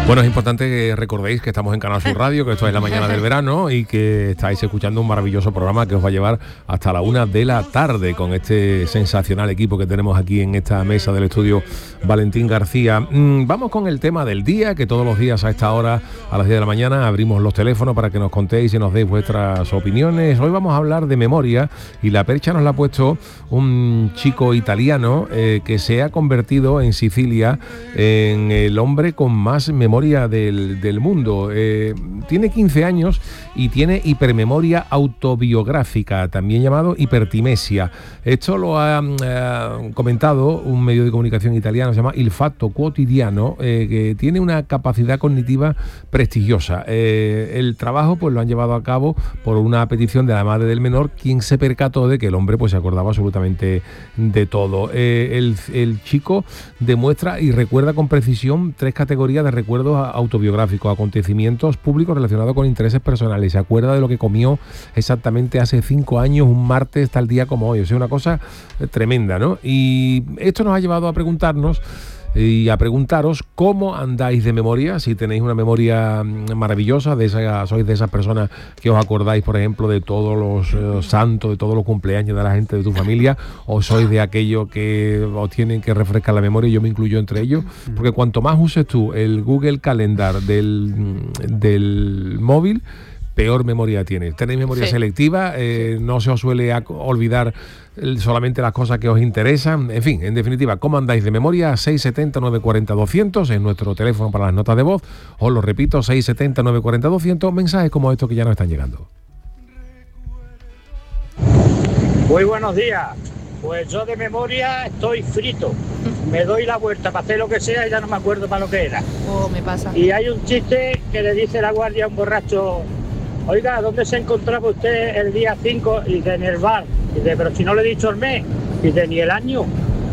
Bueno, es importante que recordéis que estamos en Canal Sur Radio, que esto es la mañana del verano y que estáis escuchando un maravilloso programa que os va a llevar hasta la 1 de la tarde con este sensacional equipo que tenemos aquí en esta mesa del estudio Valentín García. Vamos con el tema del día, que todos los días a esta hora, a las 10 de la mañana, abrimos los teléfonos para que nos contéis y nos deis vuestras opiniones. Hoy vamos a hablar de memoria y la percha nos la ha puesto un chico italiano que se ha convertido en Sicilia en el hombre con más memoria del mundo. Tiene 15 años y tiene hipermemoria autobiográfica, también llamado hipertimesia. Esto lo ha comentado un medio de comunicación italiano, se llama Il Fatto Quotidiano, que tiene una capacidad cognitiva prestigiosa. El trabajo pues lo han llevado a cabo por una petición de la madre del menor, quien se percató de que el hombre pues se acordaba absolutamente de todo. El chico demuestra y recuerda con precisión 3 categorías de recuerdos autobiográficos, acontecimientos públicos relacionados con intereses personales. Se acuerda de lo que comió exactamente hace 5 años, un martes, tal día como hoy. O sea, una cosa tremenda, ¿no? Y esto nos ha llevado a preguntarnos y a preguntaros cómo andáis de memoria, si tenéis una memoria maravillosa, sois de esas personas que os acordáis, por ejemplo, de todos los santos, de todos los cumpleaños de la gente de tu familia, o sois de aquello que os tienen que refrescar la memoria, y yo me incluyo entre ellos, porque cuanto más uses tú el Google Calendar del móvil, peor memoria tienes. Tenéis memoria selectiva, no se os suele olvidar solamente las cosas que os interesan. En fin, en definitiva, ¿cómo andáis de memoria? 670-940-200 es nuestro teléfono para las notas de voz. Os lo repito, 670-940-200, mensajes como estos que ya nos están llegando. Muy buenos días. Pues yo de memoria estoy frito. Me doy la vuelta para hacer lo que sea y ya no me acuerdo para lo que era. Me pasa. Y hay un chiste que le dice la guardia a un borracho: oiga, ¿dónde se encontraba usted el día 5? Y dice, en el bar. Y dice, pero si no le he dicho el mes. Y dice, ni el año.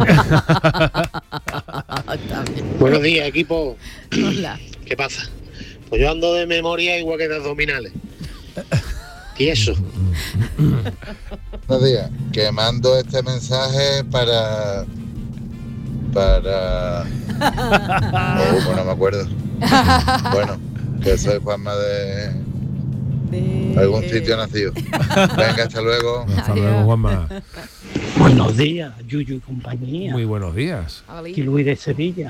Buenos días, equipo. Hola. ¿Qué pasa? Pues yo ando de memoria igual que de abdominales. Tieso. Buenos días. Que mando este mensaje para... Oh, no me acuerdo. Bueno, que soy Juanma de algún sitio nacido. Venga, hasta luego. Hasta luego, Juanma. Buenos días, Yuyu y compañía. Muy buenos días. Aquí Luis de Sevilla.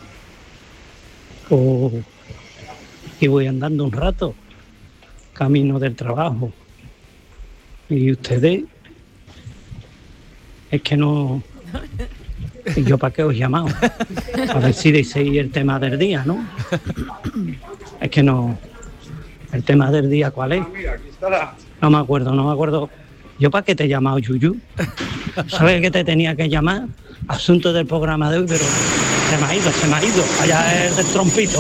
Y voy andando un rato, camino del trabajo. Y ustedes, es que no... ¿Y yo para qué os he llamado? A ver si decís el tema del día, ¿no? Es que no... ¿El tema del día cuál es? No me acuerdo. ¿Yo para qué te he llamado, Yuyu? ¿Sabes que te tenía que llamar? Asunto del programa de hoy, pero se me ha ido. Allá es del trompito.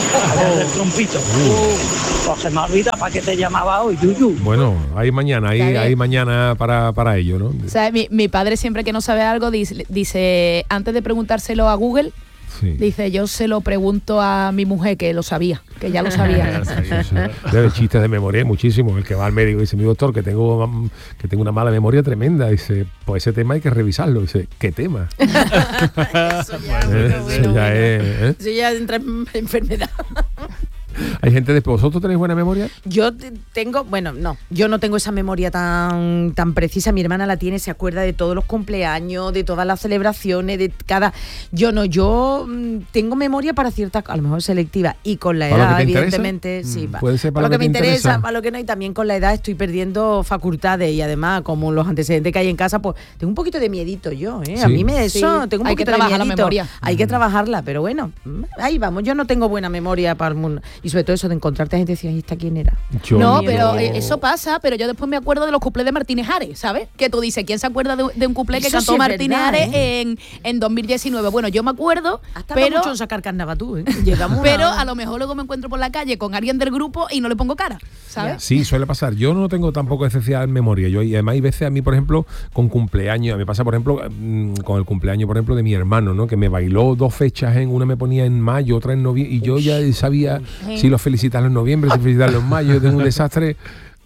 Pues se me olvida para qué te llamaba hoy, Yuyu. Bueno, hay mañana para ello, ¿no? O sea, mi padre siempre que no sabe algo dice, antes de preguntárselo a Google, dice, yo se lo pregunto a mi mujer, que lo sabía, que ya lo sabía. De chistes de memoria hay muchísimo. El que va al médico y dice, mi doctor, que tengo una mala memoria tremenda. Dice, pues ese tema hay que revisarlo. Dice, ¿qué tema? Eso ya entra en enfermedad. Hay gente de... ¿Vosotros tenéis buena memoria? Yo tengo, yo no tengo esa memoria tan precisa. Mi hermana la tiene, se acuerda de todos los cumpleaños, de todas las celebraciones, de cada... Yo tengo memoria para ciertas, a lo mejor selectiva, y con la edad, evidentemente, sí. Puede ser para lo que me interesa, interesa, para lo que no, y también con la edad estoy perdiendo facultades, y además, como los antecedentes que hay en casa, pues tengo un poquito de miedito yo, ¿eh? Sí. A mí tengo un Hay que poquito de trabajar la miedito. memoria. Hay que trabajarla, pero bueno, ahí vamos. Yo no tengo buena memoria para el mundo. Y sobre todo eso de encontrarte a gente y decir, ¿y esta quién era? Eso pasa, pero yo después me acuerdo de los cuplés de Martínez Ares, ¿sabes? Que tú dices, ¿quién se acuerda de un cuplé que Eso cantó sí es Martínez verdad, Ares en 2019? Bueno, yo me acuerdo, pero mucho en sacar carnaval tú, ¿eh? Pero a lo mejor luego me encuentro por la calle con alguien del grupo y no le pongo cara, ¿sabes? Sí, suele pasar. Yo no tengo tampoco excesiva memoria. Y además hay veces a mí, por ejemplo, con cumpleaños, me pasa, por ejemplo, con el cumpleaños, por ejemplo, de mi hermano, ¿no? Que me bailó 2 fechas, una me ponía en mayo, otra en noviembre, y yo ya sabía si lo felicitarlo en noviembre, si felicitarlo en mayo. Yo tengo un desastre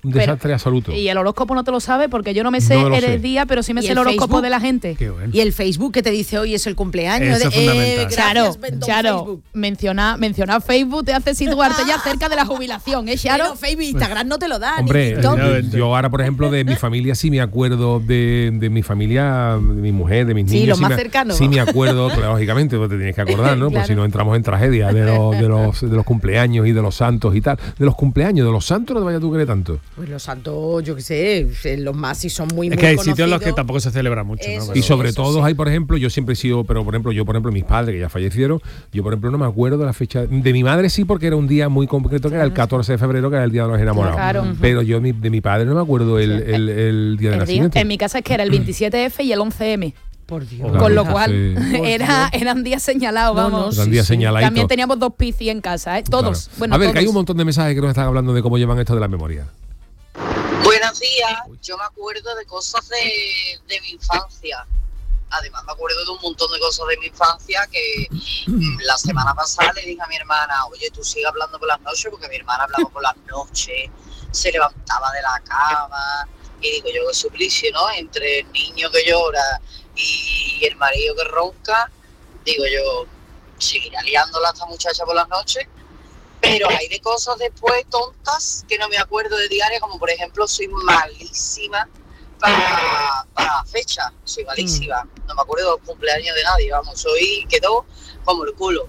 Un desastre absoluto. Y el horóscopo no te lo sabe porque yo no me sé el día, pero sí me sé el horóscopo Facebook? De la gente. Bueno. Y el Facebook que te dice hoy es el cumpleaños. Eso es fundamental. Claro, mencionar Facebook te hace situarte ya cerca de la jubilación, Charo. Pero Facebook, Instagram no te lo da. Hombre, yo ahora, por ejemplo, de mi familia sí me acuerdo de mi familia, de mi mujer, de mis niños. Sí, los más cercanos. Sí me acuerdo, lógicamente, te tienes que acordar, ¿no? Claro. Pues si no entramos en tragedia de los cumpleaños y de los santos y tal. De los cumpleaños, de los santos no te vayas tú a creer tanto. Pues los santos, yo qué sé, los más sí son muy, muy conocidos. Es que hay sitios en los que tampoco se celebra mucho, ¿no? Pero y sobre todo hay, por ejemplo, yo siempre he sido, pero por ejemplo, mis padres que ya fallecieron, yo por ejemplo no me acuerdo de la fecha, de mi madre sí, porque era un día muy concreto, que era el 14 de febrero, que era el día de los enamorados. Claro. Pero yo de mi padre no me acuerdo el día de nacimiento. En mi casa es que era el 27F y el 11M. Por Dios. Con lo cual eran días señalados, vamos. Eran días señalados. También teníamos 2 Piscis en casa, todos. Claro. Bueno, a ver, todos. que hay un montón de mensajes que nos están hablando de cómo llevan esto de la memoria. Buenos días, yo me acuerdo de cosas de mi infancia. Además me acuerdo de un montón de cosas de mi infancia que la semana pasada le dije a mi hermana, oye, tú sigue hablando por las noches, porque mi hermana hablaba por las noches, se levantaba de la cama, y digo yo, qué suplicio, ¿no? Entre el niño que llora y el marido que ronca, digo yo, seguirá liándola esta muchacha por las noches. Pero hay de cosas después tontas que no me acuerdo de diaria, como por ejemplo soy malísima para fecha, soy malísima, no me acuerdo del cumpleaños de nadie, vamos, quedó como el culo.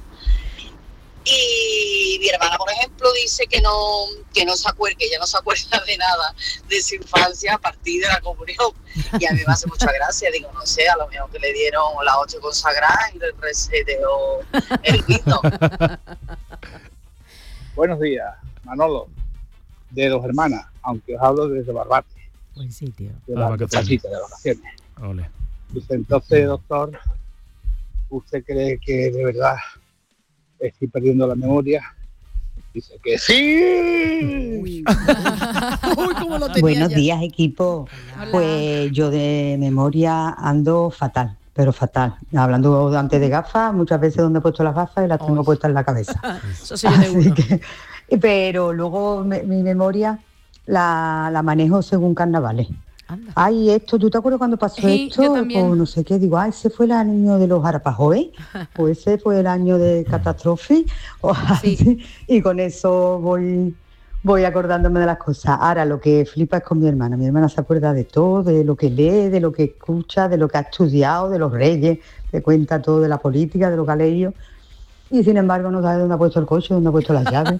Y mi hermana, por ejemplo, dice que no se acuerda, que ella no se acuerda de nada de su infancia a partir de la comunión. Y a mí me hace mucha gracia, digo, no sé, a lo mejor que le dieron la 8 consagrada y le reseteó el vino. Buenos días, Manolo, de Dos Hermanas, aunque os hablo desde Barbate. Buen sitio. De la casita de vacaciones. Ole. Dice, entonces, doctor, ¿usted cree que de verdad estoy perdiendo la memoria? Dice que sí. Uy, ¿cómo lo tenía Buenos ya? días, equipo. Hola. Pues yo de memoria ando fatal. Pero fatal. Hablando antes de gafas, muchas veces donde he puesto las gafas y las tengo puestas en la cabeza. Eso sí, yo de uno. Pero luego mi memoria la manejo según carnavales. Anda. Ay, esto, ¿tú te acuerdas cuando pasó esto? O no sé qué, digo, ese fue el año de los Arapajoes, o ese fue el año de catástrofe, o así, y con eso voy acordándome de las cosas. Ahora lo que flipa es con mi hermana. Mi hermana se acuerda de todo, de lo que lee, de lo que escucha, de lo que ha estudiado, de los reyes, le cuenta todo de la política, de lo que ha leído. Y sin embargo no sabe dónde ha puesto el coche, dónde ha puesto las llaves.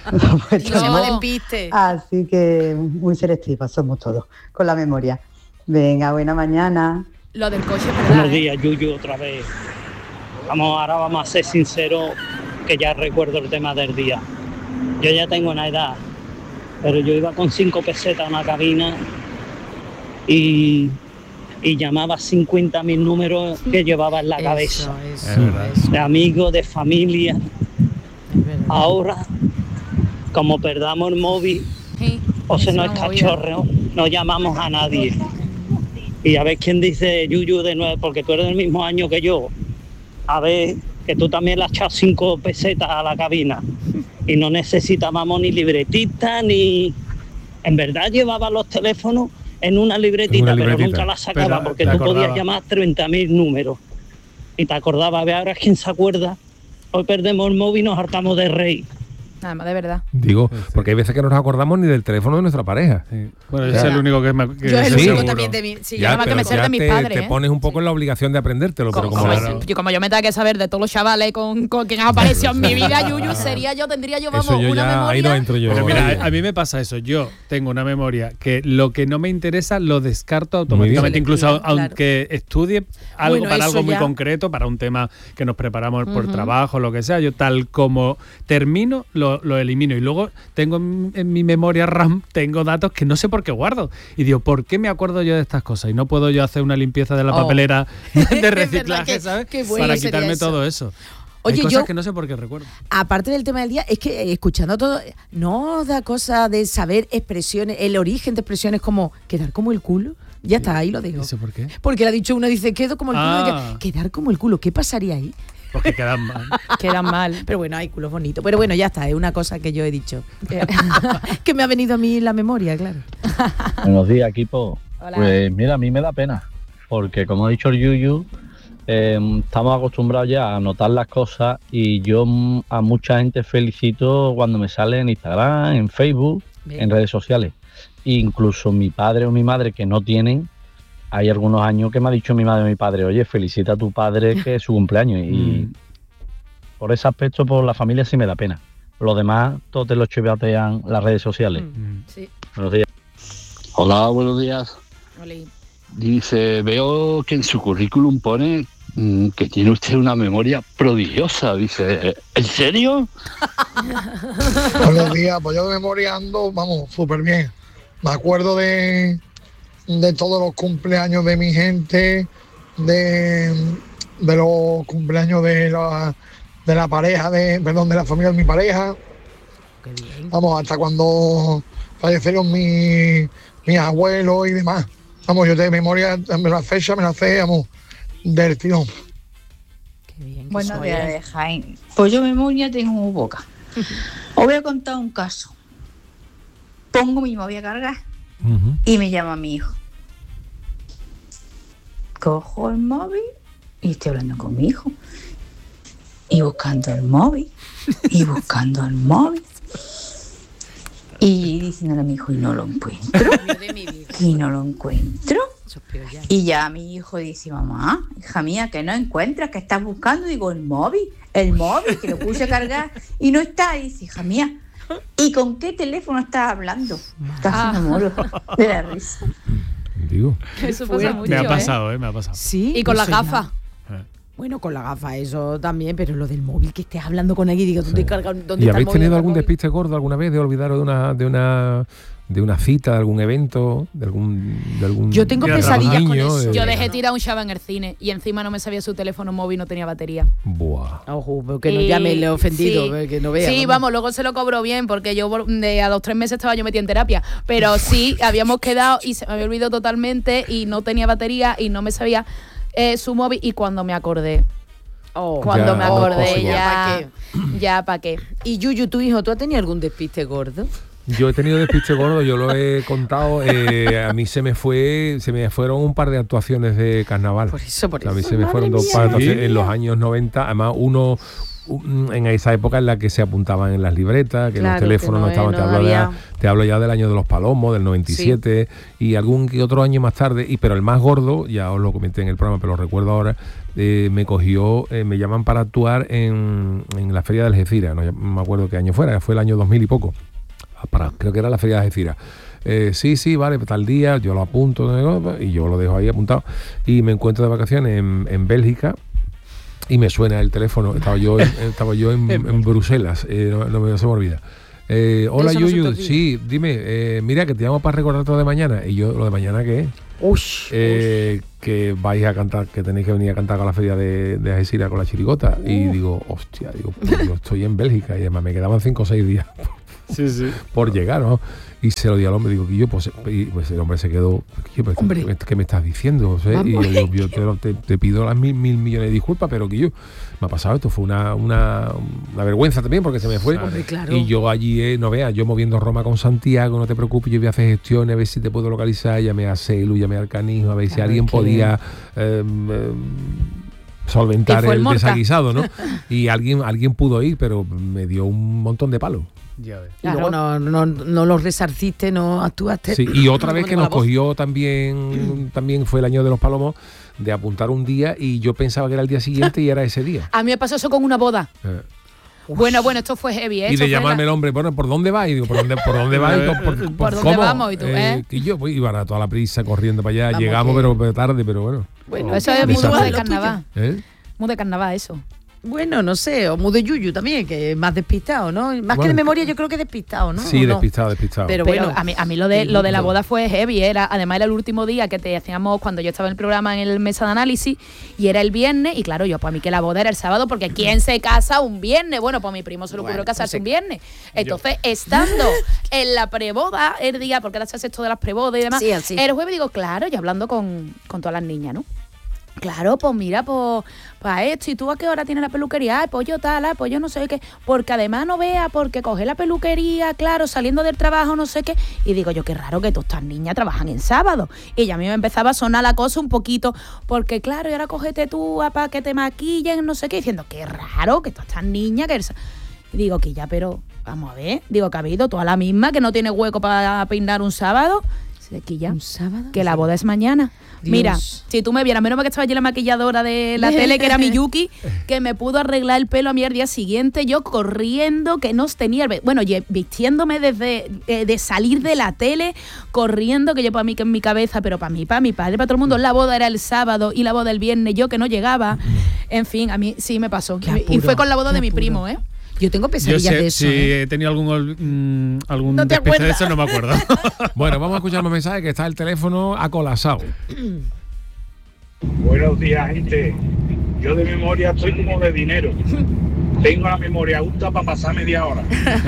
Así que muy selectivas somos todos con la memoria. Venga, buena mañana. Lo del coche, Buenos días, Yuyu, otra vez. Ahora vamos a ser sinceros, que ya recuerdo el tema del día. Yo ya tengo una edad, pero yo iba con 5 pesetas a una cabina y llamaba 50.000 números que llevaba en la cabeza. De amigos, de familia. Ahora, como perdamos el móvil, o se nos escachorreo, no llamamos a nadie. Y a ver quién dice Yuyu de nuevo, porque tú eres del mismo año que yo. A ver, que tú también le has echado 5 pesetas a la cabina. Y no necesitábamos ni libretita, ni... En verdad llevaba los teléfonos en una libretita, pero nunca la sacaba, porque tú podías llamar 30.000 números. Y te acordabas, a ver, ahora quién se acuerda. Hoy perdemos el móvil y nos hartamos de reír. Nada más, de verdad. Digo, porque hay veces que no nos acordamos ni del teléfono de nuestra pareja. Sí. Bueno, yo soy el único que yo es el único también de mi... Sí, ya, que me sé de mis padres. Te pones un poco en la obligación de aprendértelo, pero como yo me tengo que saber de todos los chavales con quien ha aparecido en mi vida, Yuyu, tendría yo, vamos, una memoria. Ahí no entro yo. Pero mira, a mí me pasa eso. Yo tengo una memoria que lo que no me interesa lo descarto automáticamente, incluso aunque estudie algo para algo muy concreto, para un tema que nos preparamos por trabajo, lo que sea, yo tal como termino, lo elimino. Y luego tengo en mi memoria RAM, tengo datos que no sé por qué guardo. Y digo, ¿por qué me acuerdo yo de estas cosas? Y no puedo yo hacer una limpieza de la papelera de reciclaje, ¿sabes? Para quitarme todo eso. Oye, hay cosas que no sé por qué recuerdo. Aparte del tema del día, es que escuchando todo, no da cosa de saber expresiones, el origen de expresiones como quedar como el culo. Ya está, ahí lo dejo. ¿Eso por qué? Porque le ha dicho uno, dice, quedo como el culo. Quedar como el culo, ¿qué pasaría ahí? Porque quedan mal. Quedan mal. Pero bueno, hay culos bonitos. Pero bueno, ya está, es una cosa que yo he dicho. Que me ha venido a mí la memoria, claro. Buenos días, equipo. Hola. Pues mira, a mí me da pena. Porque como ha dicho el Yuyu, estamos acostumbrados ya a anotar las cosas y yo a mucha gente felicito cuando me sale en Instagram, en Facebook, en redes sociales. Incluso mi padre o mi madre que no tienen, hay algunos años que me ha dicho mi madre o mi padre, oye, felicita a tu padre que es su cumpleaños. Y por ese aspecto, por la familia sí me da pena. Lo demás, todos te lo chivatean las redes sociales. Sí. Buenos días. Hola, buenos días. Hola. Dice, veo que en su currículum pone que tiene usted una memoria prodigiosa. Dice, ¿en serio? Buenos días, pues yo de memoria ando, vamos, súper bien. Me acuerdo de todos los cumpleaños de mi gente, de los cumpleaños de la pareja, de la familia de mi pareja. Vamos, hasta cuando fallecieron mis abuelos y demás. Vamos, yo de memoria, la fecha me la sé, vamos, del tirón. Buenos días, Jaime. Pues yo memoria tengo muy poca. Os voy a contar un caso. Pongo mi móvil a cargar y me llama mi hijo. Cojo el móvil y estoy hablando con mi hijo. Y buscando el móvil. Y diciéndole a mi hijo, y no lo encuentro. Y ya mi hijo dice, mamá, hija mía, que no encuentras, que estás buscando. Digo, el móvil, que lo puse a cargar y no está. Y dice, hija mía, ¿y con qué teléfono estás hablando? Estás haciendo moro de la risa. Digo. Eso pasa mucho. Me ha pasado, me ha pasado. Sí. Y con las gafas. Bueno, con la gafa eso también, pero lo del móvil, que estés hablando con alguien y digo, ¿dónde carga? ¿Dónde ¿Y está habéis el tenido móvil? algún despiste gordo alguna vez de olvidaros de una cita, de algún evento, de algún Yo tengo pesadillas con eso. Yo dejé tirar un chava en el cine y encima no me sabía su teléfono móvil, no tenía batería. Buah. Ojo, porque no llame el ofendido, sí, que no vea. Sí, vamos, luego se lo cobró bien porque yo a los 3 meses estaba yo metida en terapia, pero sí, habíamos quedado y se me había olvidado totalmente y no tenía batería y no me sabía su móvil y cuando me acordé. Ya para qué. Y Yuyu, tu hijo, ¿tú has tenido algún despiste gordo? Yo he tenido despiste gordo, yo lo he contado. A mí se me fueron un par de actuaciones de carnaval. Por eso. A mí se me fueron 2 par de actuaciones en los años 90. Además, uno en esa época en la que se apuntaban en las libretas, que los teléfonos no estaban. Te hablo ya del año de los Palomos, del 97, y algún que otro año más tarde. Pero el más gordo, ya os lo comenté en el programa, pero lo recuerdo ahora. Me llaman para actuar en la Feria de Algeciras, no me acuerdo qué año fue el año 2000 y poco, creo que era la Feria de Algeciras. Sí, vale, tal día, yo lo apunto y yo lo dejo ahí apuntado y me encuentro de vacaciones en Bélgica y me suena el teléfono, estaba yo en Bruselas, no se me olvida. Hola Yuyu, sí, dime, mira que te llamo para recordar todo de mañana. Y yo, ¿lo de mañana qué es? Que vais a cantar, que tenéis que venir a cantar con la feria de Algeciras con la chirigota. Y digo, hostia, pues yo estoy en Bélgica y además me quedaban 5 o 6 días por llegar, ¿no? Y se lo di al hombre, digo, que yo, pues el hombre se quedó, ¿qué me estás diciendo? O sea, y yo te pido las mil millones de disculpas, pero que yo, me ha pasado esto, fue una vergüenza también porque se me fue. Claro. Y yo allí, no veas, yo moviendo Roma con Santiago, no te preocupes, yo voy a hacer gestiones, a ver si te puedo localizar, llamé a Celu, llamé al Canijo, a ver si alguien podía solventar el desaguisado, ¿no? Y alguien pudo ir, pero me dio un montón de palos. Ya ves. Y luego no lo resarciste, no actuaste. Sí, y otra vez que nos cogió también fue el año de los Palomos, de apuntar un día y yo pensaba que era el día siguiente y era ese día. A mí me pasó eso con una boda. Bueno, esto fue heavy, ¿eh? Y de llamarme el hombre, bueno, ¿por dónde vas? Y digo, ¿por dónde vas? ¿Por dónde vamos? ¿Y tú, que yo iban a toda la prisa corriendo para allá, llegamos pero tarde, pero bueno. Bueno, eso es muy de carnaval. Muy de carnaval eso. Bueno, no sé, o muy de Yuyu también, que es más despistado, ¿no? Más que de memoria, yo creo que despistado, ¿no? Sí, despistado. Pero bueno, a mí lo de la boda fue heavy, además era el último día que te hacíamos cuando yo estaba en el programa en el mesa de análisis y era el viernes y claro, yo para mí que la boda era el sábado porque ¿quién se casa un viernes? Bueno, pues a mi primo se le ocurrió casarse un viernes. Entonces, estando en la preboda el día, porque ahora se hace esto de las prebodas y demás, el jueves digo, claro, y hablando con todas las niñas, ¿no? claro, pues mira, pues para esto, ¿y tú a qué hora tienes la peluquería? Ay, pues yo tal, pues yo no sé qué, porque además no vea, porque coge la peluquería, claro, saliendo del trabajo, no sé qué, y digo yo, qué raro que todas estas niñas trabajan en sábado, y ya a mí me empezaba a sonar la cosa un poquito, porque claro, y ahora cógete tú para que te maquillen, no sé qué, diciendo, qué raro que todas estas niñas, que... Y digo, que ya, pero vamos a ver, digo, que ha habido toda la misma, que no tiene hueco para peinar un sábado, que ya, ¿un sábado? Que la boda es mañana. Dios. Mira, si tú me vieras, menos mal que estaba allí la maquilladora de la tele, que era Miyuki, que me pudo arreglar el pelo a mí al día siguiente, yo corriendo, que no tenía bueno, vistiéndome desde de salir de la tele, corriendo, que yo para mí, que en mi cabeza, pero para mí, para mi padre, para todo el mundo, la boda era el sábado y la boda el viernes, yo que no llegaba. En fin, a mí sí me pasó. Y fue con la boda de mi primo, ¿eh? Yo tengo pesadillas de eso. Si he tenido algún ¿No despiste de eso, no me acuerdo. Bueno, vamos a escuchar más mensajes, que está el teléfono acolasado. Buenos días, gente. Yo de memoria estoy como de dinero. Tengo la memoria justa para pasar media hora.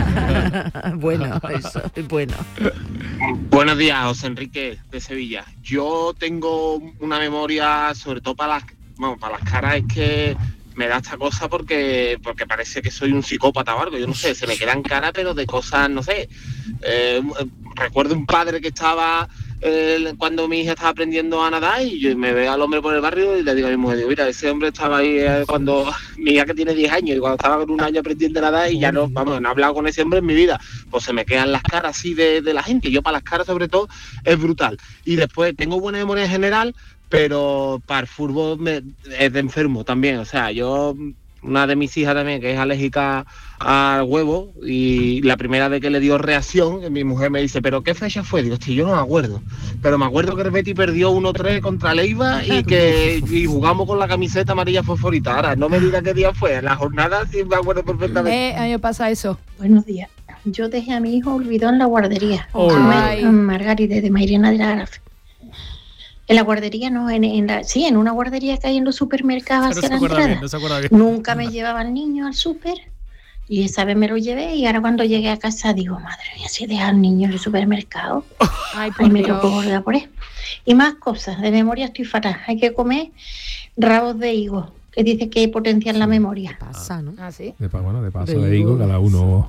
Bueno, eso es bueno. Buenos días, José Enrique de Sevilla. Yo tengo una memoria, sobre todo para las caras, es que me da esta cosa porque parece que soy un psicópata o algo, yo no sé, se me quedan caras, pero de cosas, no sé. Recuerdo un padre que estaba, cuando mi hija estaba aprendiendo a nadar, y yo me veo al hombre por el barrio y le digo a mi mujer, digo, mira, ese hombre estaba ahí cuando mi hija, que tiene 10 años, y cuando estaba con un año aprendiendo a nadar, y ya no he hablado con ese hombre en mi vida. Pues se me quedan las caras así de la gente. Yo para las caras, sobre todo, es brutal. Y después tengo buena memoria en general, pero para el fútbol es de enfermo también. O sea, una de mis hijas también, que es alérgica al huevo, y la primera vez que le dio reacción, mi mujer me dice, ¿pero qué fecha fue? Digo, yo no me acuerdo, pero me acuerdo que el Betis perdió 1-3 contra Leiva y jugamos con la camiseta amarilla fosforita. Ahora, no me diga qué día fue, la jornada sí me acuerdo perfectamente. A mí me pasa eso. Buenos días. Yo dejé a mi hijo olvidado en la guardería, Margarita de Mairena de la Grafe. En la guardería, no, en una guardería que hay en los supermercados hacia la entrada. Nunca me llevaba al niño al súper, y esa vez me lo llevé, y ahora cuando llegué a casa digo, madre mía, si he dejado al niño en el supermercado. Ahí me tocó volver por él. Y más cosas, de memoria estoy fatal. Hay que comer rabos de higo, que dice que potencian la memoria. Pasa, ¿no? Ah, sí. De paso de higo, cada uno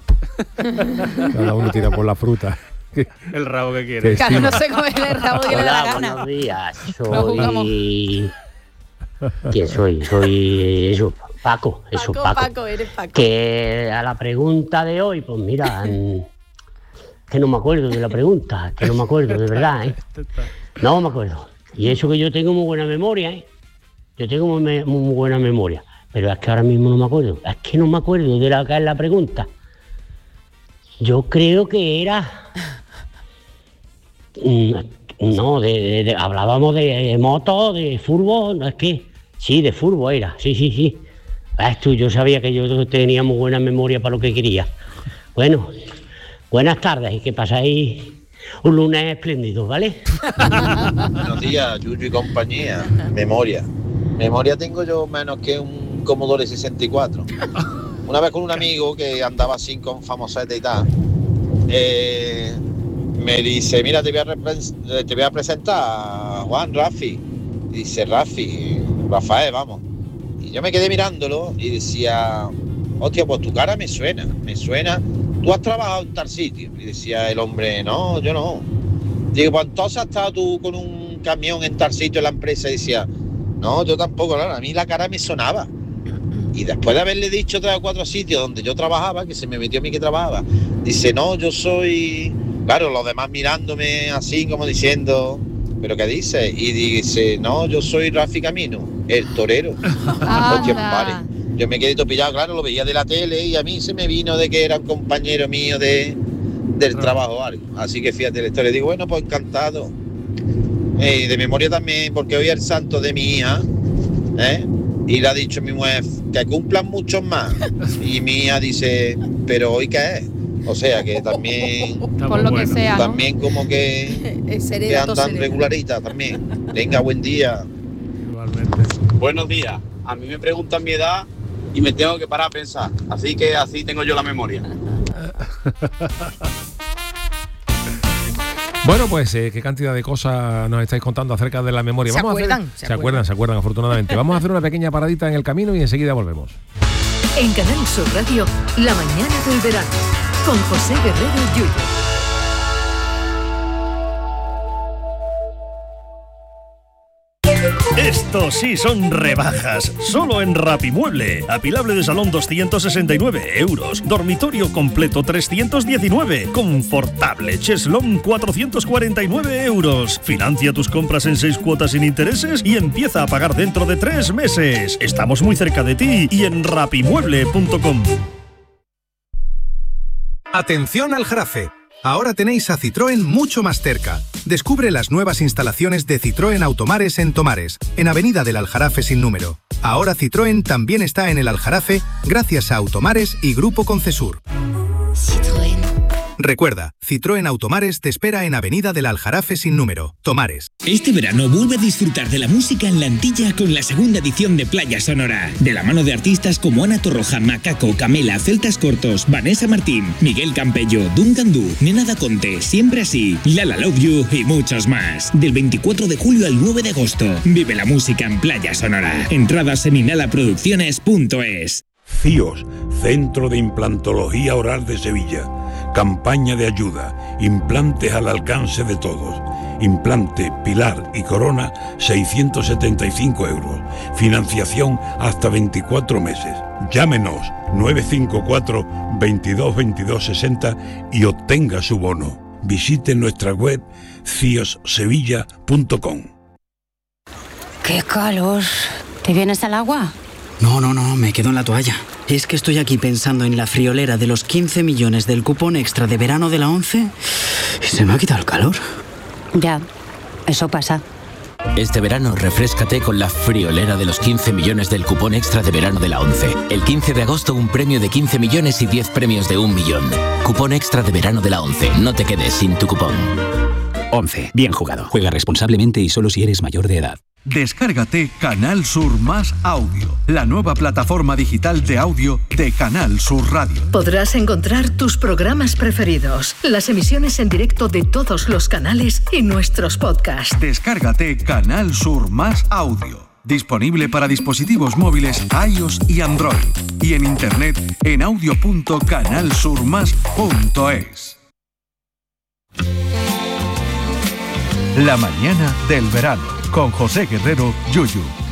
tira por la fruta. El rabo que quiere. Cada uno se come el rabo que le da la gana. Buenos días, soy... ¿Quién soy? Soy eso, Paco. Eso, Paco. Eres Paco. Que a la pregunta de hoy, pues mira, que no me acuerdo de la pregunta, que no me acuerdo, de verdad, ¿eh? No me acuerdo. Y eso que yo tengo muy buena memoria, ¿eh? Yo tengo muy buena memoria, pero es que ahora mismo no me acuerdo. Es que no me acuerdo de que es la pregunta. Yo creo que era... No, hablábamos de motos, de fútbol, no es que... Sí, de fútbol era, sí. Yo sabía que yo tenía muy buena memoria para lo que quería. Bueno, buenas tardes y que pasáis un lunes espléndido, ¿vale? Buenos días, Yuyu y compañía. Memoria tengo yo menos que un Commodore 64. Una vez con un amigo que andaba así con famosete y tal, me dice, mira, te voy a presentar a Juan Rafi. Y dice, Rafael, vamos. Y yo me quedé mirándolo y decía, hostia, pues tu cara me suena. Tú has trabajado en tal sitio. Y decía el hombre, no, yo no. Digo, pues entonces has estado tú con un camión en tal sitio en la empresa. Y decía, no, yo tampoco, claro, a mí la cara me sonaba. Y después de haberle dicho 3 o 4 sitios donde yo trabajaba, que se me metió a mí que trabajaba, dice, no, yo soy... Claro, los demás mirándome así como diciendo, ¿pero qué dice? Y dice, no, yo soy Rafi Camino, el torero. Hostia, vale. Yo me quedé topillado, claro, lo veía de la tele y a mí se me vino de que era un compañero mío del trabajo. Así que fíjate la historia. Digo, bueno, pues encantado. De memoria también, porque hoy es el santo de mi hija, y le ha dicho mi mujer que cumplan muchos más. Y mi hija dice, ¿pero hoy qué es? O sea que también, por lo que sea, ¿no? También como que andan regularitas también. Venga, buen día. Igualmente. Buenos días. A mí me preguntan mi edad y me tengo que parar a pensar. Así que así tengo yo la memoria. Bueno, pues qué cantidad de cosas nos estáis contando acerca de la memoria. Se acuerdan, afortunadamente. Vamos a hacer una pequeña paradita en el camino y enseguida volvemos. En Canal Sur Radio, La mañana del verano, con José Guerrero Yuyu. Estos sí son rebajas, solo en Rapimueble. Apilable de salón 269 euros, dormitorio completo 319, confortable cheslón 449 euros. Financia tus compras en 6 cuotas sin intereses y empieza a pagar dentro de 3 meses. Estamos muy cerca de ti y en rapimueble.com. Atención al Jarafe. Ahora tenéis a Citroën mucho más cerca. Descubre las nuevas instalaciones de Citroën Automares en Tomares, en Avenida del Aljarafe sin número. Ahora Citroën también está en el Aljarafe gracias a Automares y Grupo Concesur. Citroën. Recuerda, Citroën Automares te espera en Avenida del Aljarafe sin número, Tomares. Este verano vuelve a disfrutar de la música en la Antilla con la segunda edición de Playa Sonora. De la mano de artistas como Ana Torroja, Macaco, Camela, Celtas Cortos, Vanessa Martín, Miguel Campello, Duncan Du, Nena Da Conte, Siempre Así, Lala Love You y muchos más. Del 24 de julio al 9 de agosto. Vive la música en Playa Sonora. Entradas en inhalaproducciones.es. CIOS, Centro de Implantología Oral de Sevilla. Campaña de ayuda. Implantes al alcance de todos. Implante, pilar y corona, 675 euros. Financiación hasta 24 meses. Llámenos 954 22 22 60 y obtenga su bono. Visite nuestra web ciossevilla.com. ¡Qué calor! ¿Te vienes al agua? No, me quedo en la toalla. Es que estoy aquí pensando en la friolera de los 15 millones del cupón extra de verano de la ONCE y se me ha quitado el calor. Ya, eso pasa. Este verano refréscate con la friolera de los 15 millones del cupón extra de verano de la ONCE. El 15 de agosto un premio de 15 millones y 10 premios de 1 millón. Cupón extra de verano de la ONCE. No te quedes sin tu cupón. ONCE. Bien jugado. Juega responsablemente y solo si eres mayor de edad. Descárgate Canal Sur Más Audio, la nueva plataforma digital de audio de Canal Sur Radio. Podrás encontrar tus programas preferidos, las emisiones en directo de todos los canales y nuestros podcasts. Descárgate Canal Sur Más Audio, disponible para dispositivos móviles iOS y Android, y en internet en audio.canalsurmas.es. La mañana del verano, con José Guerrero Yuyu.